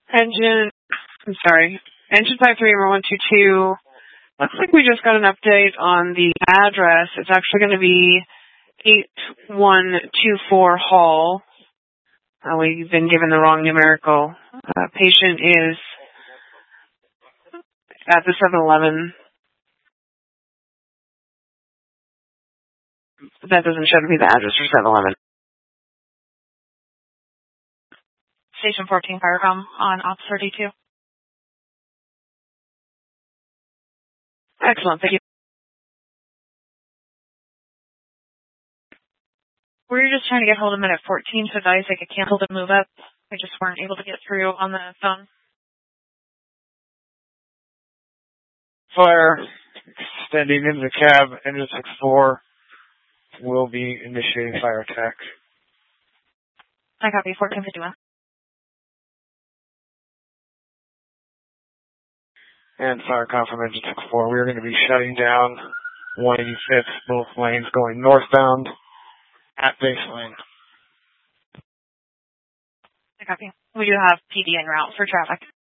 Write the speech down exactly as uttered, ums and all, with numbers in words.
Engine, I'm sorry, engine five three one two two. Looks like we just got an update on the address. It's actually going to be eight one two four Hall. Uh, we've been given the wrong numerical. Uh, patient is at the seven eleven. That doesn't show to be the address for seven eleven. Station fourteen Firecom on Ops thirty-two. Excellent, thank you. We were just trying to get hold of him at fourteen, so guys, they could cancel the move up. We just weren't able to get through on the phone. Fire extending into the cab, engine six four will be initiating fire attack. I copy, fourteen fifty-one. And fire from engine six four. We are going to be shutting down one eighty-fifth, both lanes going northbound at base lane. I copy. We do have P D en route for traffic.